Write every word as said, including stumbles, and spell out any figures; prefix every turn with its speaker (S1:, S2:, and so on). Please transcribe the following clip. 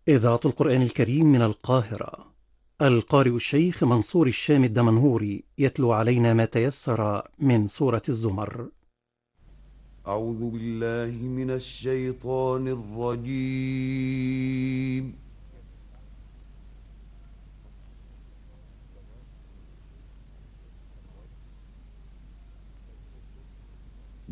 S1: إذاعة القرآن الكريم من القاهرة. القارئ الشيخ منصور الشام الدمنهوري يتلو علينا ما تيسر من سورة الزمر.
S2: أعوذ بالله من الشيطان الرجيم.